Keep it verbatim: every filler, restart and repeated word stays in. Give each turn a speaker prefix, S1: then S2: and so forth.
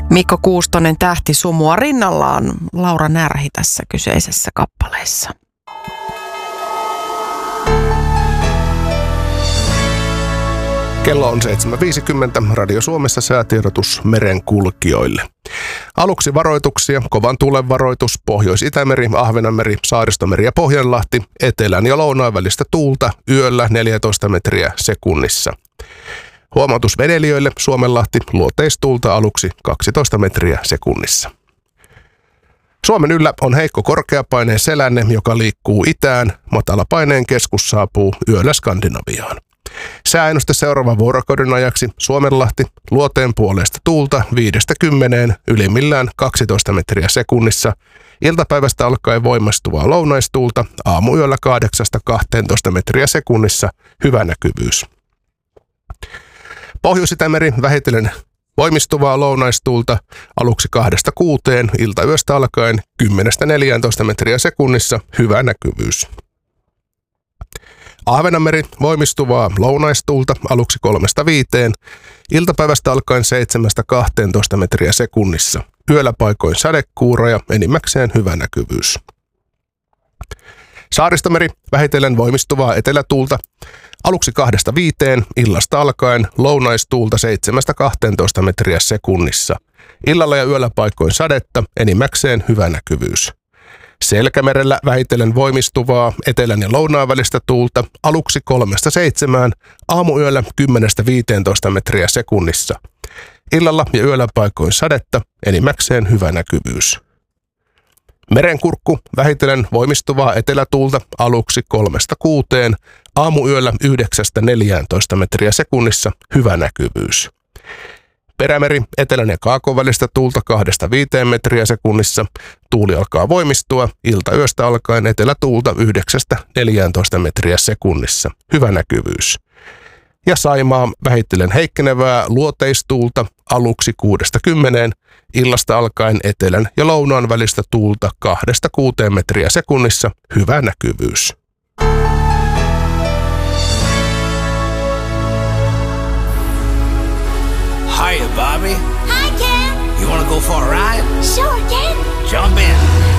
S1: Mikko Kuustonen tähti sumua rinnallaan Laura Närhi tässä kyseisessä kappaleessa.
S2: Kello on seitsemän viisikymmentä. Radio Suomessa säätiedotus merenkulkijoille. Aluksi varoituksia. Kovan tuulen varoitus. Pohjois-Itämeri, Ahvenanmeri, Saaristomeri ja Pohjanlahti. Etelän ja lounaan välistä tuulta. Yöllä neljätoista metriä sekunnissa. Huomautus veneilijöille. Suomenlahti. Luoteistuulta aluksi kaksitoista metriä sekunnissa. Suomen yllä on heikko korkeapaineen selänne, joka liikkuu itään. Matalapaineen keskus saapuu yöllä Skandinaviaan. Sääennuste seuraavan vuorokauden ajaksi. Suomenlahti, luoteen puolesta tuulta viidestä kymmeneen, ylimmillään kaksitoista metriä sekunnissa. Iltapäivästä alkaen voimastuvaa lounaistuulta, aamuyöllä kahdeksasta kahteentoista metriä sekunnissa, hyvä näkyvyys. Pohjois-Itämeri vähitellen voimistuvaa lounaistuulta, aluksi kahdesta kuuteen, iltayöstä alkaen kymmenestä neljääntoista metriä sekunnissa, hyvä näkyvyys. Ahvenanmeri voimistuvaa lounaistuulta aluksi kolmesta viiteen, iltapäivästä alkaen seitsemästä kahteentoista metriä sekunnissa. Yöllä paikoin sadekuuroja, enimmäkseen hyvä näkyvyys. Saaristomeri vähitellen voimistuvaa etelätuulta aluksi kahdesta viiteen, illasta alkaen lounaistuulta seitsemästä kahteentoista metriä sekunnissa. Illalla ja yöllä paikoin sadetta, enimmäkseen hyvä näkyvyys. Selkämerellä vähitellen voimistuvaa etelän ja lounaan välistä tuulta aluksi kolmesta seitsemään, aamuyöllä kymmenestä viiteentoista metriä sekunnissa. Illalla ja yöllä paikoin sadetta, enimmäkseen hyvä näkyvyys. Merenkurkku vähitellen voimistuvaa etelätuulta aluksi kolmesta kuuteen, aamuyöllä yhdeksästä neljääntoista metriä sekunnissa, hyvä näkyvyys. Perämeri etelän ja kaakon välistä tuulta kahdesta viiteen metriä sekunnissa. Tuuli alkaa voimistua, iltayöstä alkaen etelätuulta yhdeksästä neljääntoista metriä sekunnissa. Hyvä näkyvyys. Ja Saimaa vähitellen heikkenevää luoteistuulta aluksi kuudesta kymmeneen, illasta alkaen etelän ja lounaan välistä tuulta kahdesta kuuteen metriä sekunnissa. Hyvä näkyvyys.
S3: Hiya, Bobby.
S4: Hi, Ken.
S3: You want to go for a ride?
S4: Sure, Ken.
S3: Jump in.